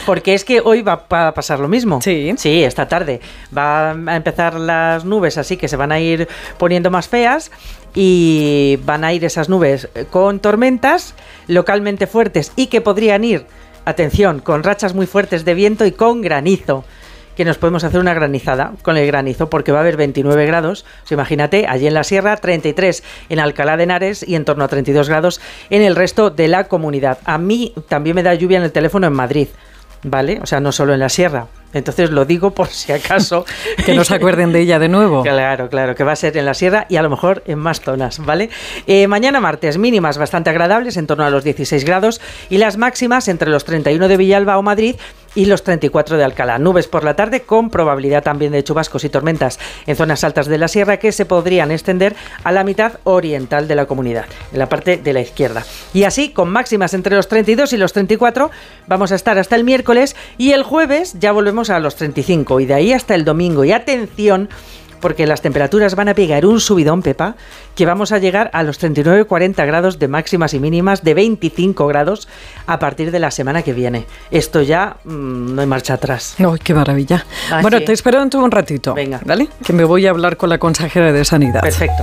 Porque es que hoy va a pasar lo mismo. Sí. Sí, esta tarde. Van a empezar las nubes así que se van a ir poniendo más feas y van a ir esas nubes con tormentas localmente fuertes y que podrían ir, atención, con rachas muy fuertes de viento y con granizo. Que nos podemos hacer una granizada con el granizo porque va a haber 29 grados, imagínate, allí en la sierra, 33 en Alcalá de Henares y en torno a 32 grados en el resto de la comunidad. A mí también me da lluvia en el teléfono en Madrid, ¿vale? O sea, no solo en la sierra. Entonces lo digo por si acaso. Que no se acuerden de ella de nuevo. Claro, que va a ser en la sierra y a lo mejor en más zonas, ¿vale? Mañana martes, mínimas bastante agradables, en torno a los 16 grados, y las máximas entre los 31 de Villalba o Madrid y los 34 de Alcalá. Nubes por la tarde con probabilidad también de chubascos y tormentas en zonas altas de la sierra que se podrían extender a la mitad oriental de la comunidad, en la parte de la izquierda. Y así, con máximas entre los 32 y los 34, vamos a estar hasta el miércoles, y el jueves ya volvemos a los 35 y de ahí hasta el domingo. Y atención, porque las temperaturas van a pegar un subidón, Pepa, que vamos a llegar a los 39-40 grados de máximas y mínimas, de 25 grados a partir de la semana que viene. Esto ya no hay marcha atrás. ¡Ay, qué maravilla! Bueno, sí. Te espero dentro de un ratito. Venga. ¿Vale? Que me voy a hablar con la consejera de Sanidad. Perfecto.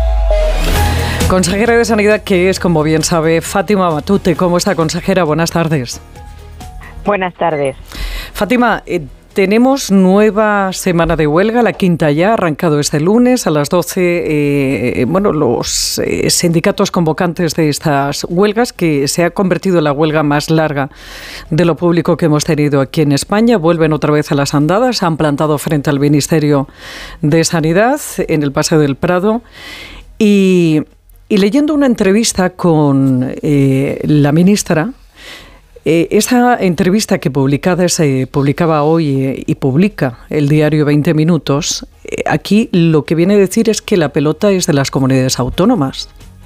Consejera de Sanidad, que es, como bien sabe, Fátima Matute. ¿Cómo está, consejera? Buenas tardes. Buenas tardes. Fátima, tenemos nueva semana de huelga, la quinta ya, ha arrancado este lunes a las 12. Los sindicatos convocantes de estas huelgas, que se ha convertido en la huelga más larga de lo público que hemos tenido aquí en España, vuelven otra vez a las andadas, se han plantado frente al Ministerio de Sanidad en el Paseo del Prado y leyendo una entrevista con la ministra. Esa entrevista que se publicaba hoy y publica el diario 20 Minutos, aquí lo que viene a decir es que la pelota es de las comunidades autónomas.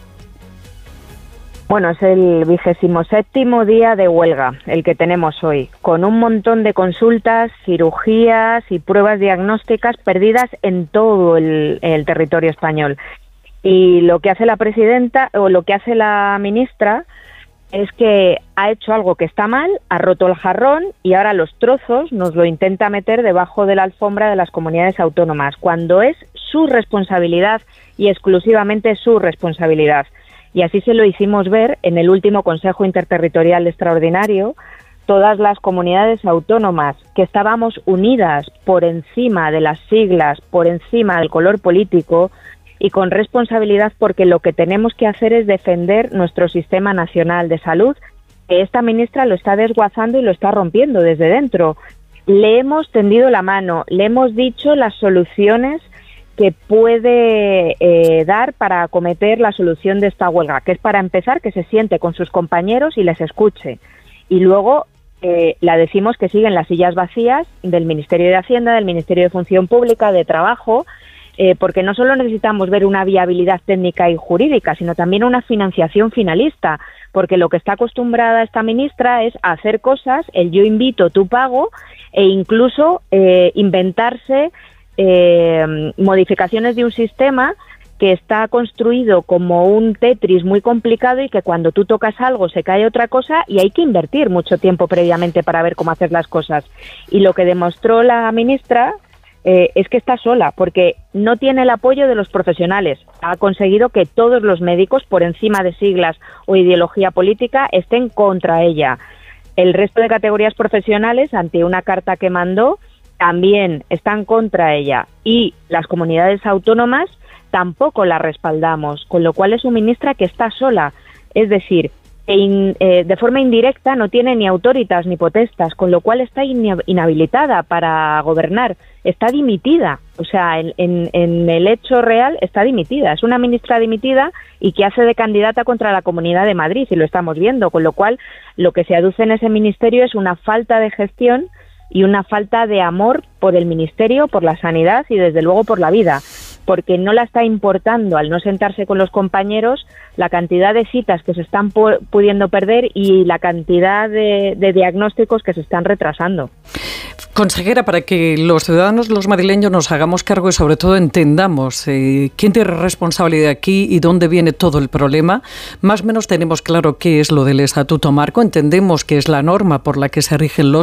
Bueno, es el 27º día de huelga, el que tenemos hoy, con un montón de consultas, cirugías y pruebas diagnósticas perdidas en todo el territorio español. Y lo que hace la presidenta, o lo que hace la ministra, es que ha hecho algo que está mal, ha roto el jarrón y ahora los trozos nos lo intenta meter debajo de la alfombra de las comunidades autónomas, cuando es su responsabilidad y exclusivamente su responsabilidad. Y así se lo hicimos ver en el último Consejo Interterritorial Extraordinario. Todas las comunidades autónomas que estábamos unidas por encima de las siglas, por encima del color político, y con responsabilidad, porque lo que tenemos que hacer es defender nuestro sistema nacional de salud, que esta ministra lo está desguazando y lo está rompiendo desde dentro. Le hemos tendido la mano, le hemos dicho las soluciones que puede dar para acometer la solución de esta huelga, que es, para empezar, que se siente con sus compañeros y les escuche. Y luego la decimos que siguen las sillas vacías del Ministerio de Hacienda, del Ministerio de Función Pública, de Trabajo, porque no solo necesitamos ver una viabilidad técnica y jurídica, sino también una financiación finalista, porque lo que está acostumbrada esta ministra es a hacer cosas, el yo invito, tú pago, e incluso inventarse modificaciones de un sistema que está construido como un Tetris muy complicado y que cuando tú tocas algo se cae otra cosa y hay que invertir mucho tiempo previamente para ver cómo hacer las cosas. Y lo que demostró la ministra es que está sola, porque no tiene el apoyo de los profesionales. Ha conseguido que todos los médicos, por encima de siglas o ideología política, estén contra ella. El resto de categorías profesionales, ante una carta que mandó, también están contra ella. Y las comunidades autónomas tampoco la respaldamos, con lo cual es una ministra que está sola. Es decir, de forma indirecta no tiene ni autoritas ni potestas, con lo cual está inhabilitada para gobernar, está dimitida, o sea, en el hecho real está dimitida, es una ministra dimitida y que hace de candidata contra la Comunidad de Madrid, y lo estamos viendo, con lo cual lo que se aduce en ese ministerio es una falta de gestión y una falta de amor por el ministerio, por la sanidad y desde luego por la vida, porque no la está importando, al no sentarse con los compañeros, la cantidad de citas que se están pudiendo perder y la cantidad de diagnósticos que se están retrasando. Consejera, para que los ciudadanos, los madrileños, nos hagamos cargo y sobre todo entendamos quién tiene responsabilidad aquí y dónde viene todo el problema, más o menos tenemos claro qué es lo del Estatuto Marco, entendemos que es la norma por la que se rigen los